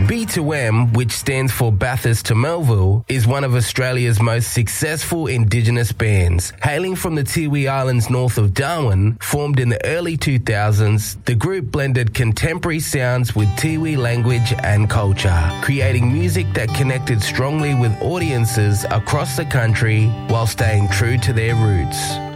B2M, which stands for Bathurst to Melville, is one of Australia's most successful Indigenous bands. Hailing from the Tiwi Islands north of Darwin, formed in the early 2000s, the group blended contemporary sounds with Tiwi language and culture, creating music that connected strongly with audiences across the country while staying true to their roots.